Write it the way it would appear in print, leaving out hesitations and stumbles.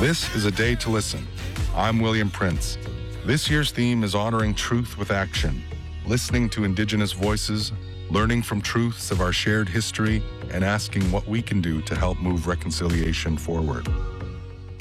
This is a day to listen. I'm William Prince. This year's theme is honoring truth with action, listening to Indigenous voices, learning from truths of our shared history, and asking what we can do to help move reconciliation forward.